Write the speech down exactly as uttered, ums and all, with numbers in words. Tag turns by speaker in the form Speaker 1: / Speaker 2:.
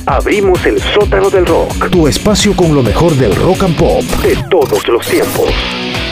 Speaker 1: abrimos el sótano del rock.
Speaker 2: Tu espacio con lo mejor del rock and pop
Speaker 1: de todos los tiempos.